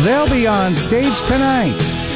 They'll be on stage tonight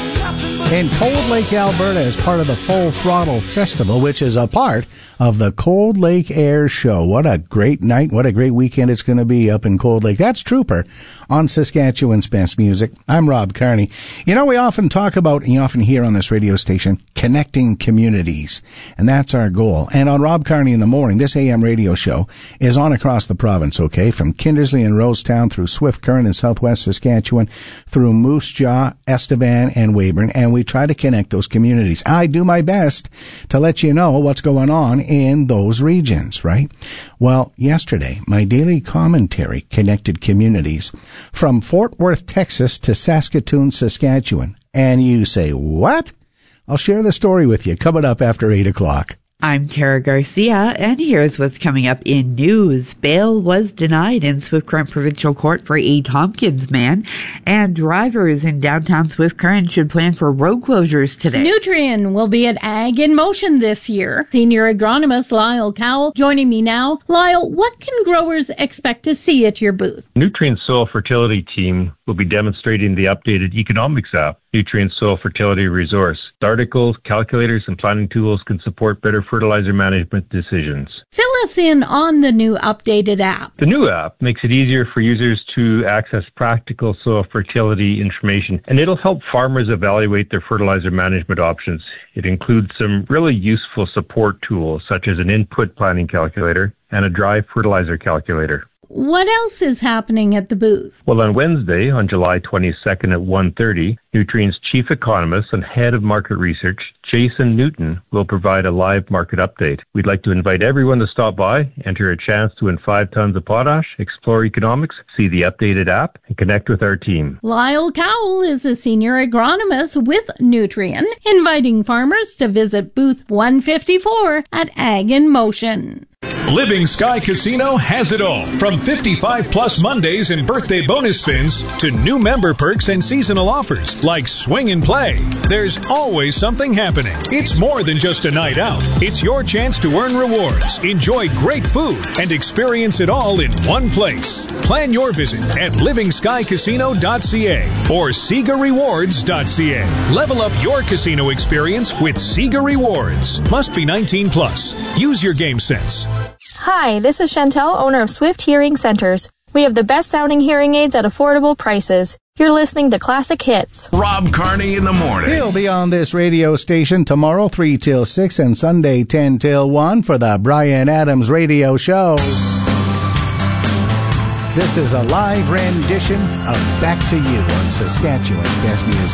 in Cold Lake, Alberta, as part of the Full Throttle Festival, which is a part of the Cold Lake Air Show. What a great night. What a great weekend it's going to be up in Cold Lake. That's Trooper on Saskatchewan's Best Music. I'm Rob Carney. You know, we often talk about, and you often hear on this radio station, connecting communities. And that's our goal. And on Rob Carney in the Morning, this AM radio show is on across the province, okay? From Kindersley and Rosetown through Swift Current in southwest Saskatchewan, through Moose Jaw, Estevan, and Weyburn. And we try to connect those communities. I do my best to let you know what's going on in those regions, right? Well, yesterday, my daily commentary connected communities from Fort Worth, Texas to Saskatoon, Saskatchewan. And you say, what? I'll share the story with you coming up after 8 o'clock. I'm Tara Garcia, and here's what's coming up in news. Bail was denied in Swift Current Provincial Court for a Tompkins man, and drivers in downtown Swift Current should plan for road closures today. Nutrien will be at Ag in Motion this year. Senior agronomist Lyle Cowell joining me now. Lyle, what can growers expect to see at your booth? Nutrien's soil fertility team will be demonstrating the updated economics app, Nutrien Soil Fertility Resource. Articles, calculators, and planning tools can support better fertilizer management decisions. Fill us in on the new updated app. The new app makes it easier for users to access practical soil fertility information, and it'll help farmers evaluate their fertilizer management options. It includes some really useful support tools, such as an input planning calculator and a dry fertilizer calculator. What else is happening at the booth? Well, on Wednesday, on July 22nd at 1:30, Nutrien's chief economist and head of market research, Jason Newton, will provide a live market update. We'd like to invite everyone to stop by, enter a chance to win 5 tons of potash, explore economics, see the updated app, and connect with our team. Lyle Cowell is a senior agronomist with Nutrien, inviting farmers to visit booth 154 at Ag in Motion. Living Sky Casino has it all. From 55-plus Mondays and birthday bonus spins to new member perks and seasonal offers like Swing and Play. There's always something happening. It's more than just a night out. It's your chance to earn rewards, enjoy great food, and experience it all in one place. Plan your visit at livingskycasino.ca or SegaRewards.ca. Level up your casino experience with Sega Rewards. Must be 19-plus. Use your game sense. Hi, this is Chantel, owner of Swift Hearing Centers. We have the best sounding hearing aids at affordable prices. You're listening to Classic Hits. Rob Carney in the Morning. He'll be on this radio station tomorrow 3 till 6 and Sunday 10 till 1 for the Bryan Adams Radio Show. This is a live rendition of Back to You on Saskatchewan's Best Music.